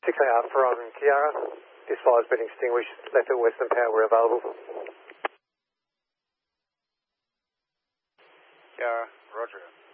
6AR from Kiara. This fire's been extinguished. Left at Western Power, we're available. Kiara, roger.